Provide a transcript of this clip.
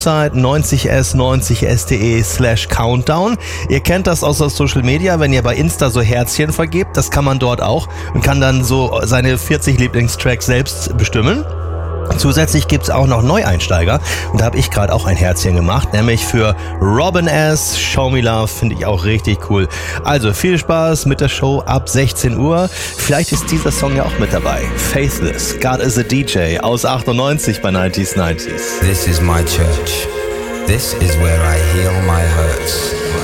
90s90s.de/countdown. Ihr kennt das aus der Social Media, wenn ihr bei Insta so Herzchen vergebt, das kann man dort auch und kann dann so seine 40 Lieblingstracks selbst bestimmen. Zusätzlich gibt's auch noch Neueinsteiger und da habe ich gerade auch ein Herzchen gemacht, nämlich für Robin S. Show Me Love, finde ich auch richtig cool. Also viel Spaß mit der Show ab 16 Uhr. Vielleicht ist dieser Song ja auch mit dabei. Faithless, God is a DJ aus 98 bei 90s 90s. This is my church. This is where I heal my hurts.